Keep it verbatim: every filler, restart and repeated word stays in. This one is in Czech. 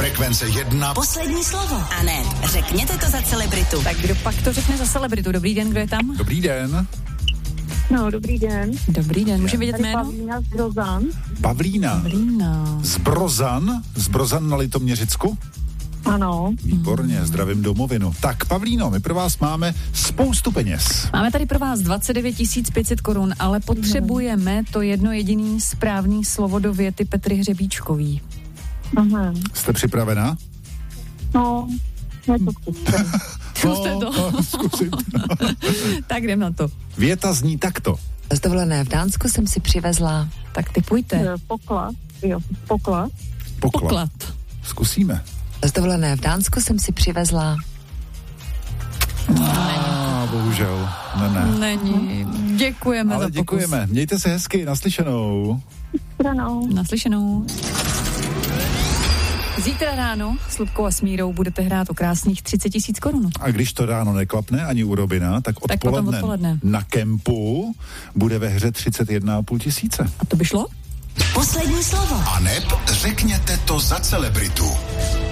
Frekvence jedna. Poslední slovo. A ne, řekněte to za celebritu. Tak kdo pak to řekne za celebritu? Dobrý den, kdo je tam? Dobrý den. No, dobrý den. Dobrý den, můžeme vědět Tady jméno? Pavlína z Brozan. Pavlína. Pavlína. Z Brozan? Z Brozan na Litoměřicku? Ano. Výborně, zdravím domovinu. Tak, Pavlíno, my pro vás máme spoustu peněz. Máme tady pro vás dvacet devět tisíc pět set korun, ale potřebujeme to jedno jediný správný slovo do věty Petry Hřebíčkový. Aha. Jste připravená? No, je to zkuste. Zkuste to. No, no, zkusit. Tak jdem na to. Věta zní takto. Z dovolené v Dánsku jsem si přivezla. Tak typujte. Poklad. Jo, poklad. Poklad. Poklad. Zkusíme. Z dovolené v Dánsku jsem si přivezla. A bohužel, ne, ne. Není. Děkujeme Ale za pokus. děkujeme. Mějte se hezky, naslyšenou. Stranou. Naslyšenou. Zítra ráno s Lubkou a Smírou budete hrát o krásných třicet tisíc korun. A když to ráno neklapne ani u Robina, tak Tak potom odpoledne, odpoledne. na kempu bude ve hře třicet jedna a půl tisíce. A to by šlo? Poslední slovo. A neb řekněte to za celebritu.